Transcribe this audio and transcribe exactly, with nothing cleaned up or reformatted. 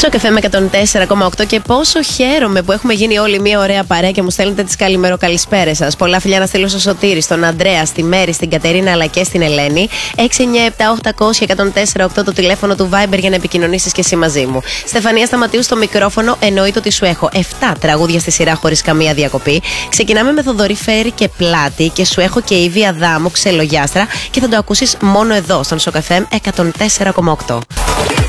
Σοκ εφ εμ εκατόν τέσσερα κόμμα οκτώ και πόσο χαίρομαι που έχουμε γίνει όλοι μια ωραία παρέα και μου στέλνετε τις καλημέρο καλησπέρες σας. Πολλά φιλιά να στείλω στο Σωτήρη, στον Αντρέα, στη Μέρη, στην Κατερίνα αλλά και στην Ελένη. έξι εννιά επτά οκτακόσια εκατόν τέσσερα οκτώ το τηλέφωνο του Viber για να επικοινωνήσεις και εσύ μαζί μου. Στεφανία Σταματίου στο μικρόφωνο, εννοείται ότι σου έχω επτά τραγούδια στη σειρά χωρίς καμία διακοπή. Ξεκινάμε με Θοδωρή Φέρη και Πλάτη και σου έχω και Ήβη Αδάμου, Ξελογιάστρα και θα το ακούσεις μόνο εδώ στον Σοκ εφ εμ εκατόν τέσσερα κόμμα οκτώ.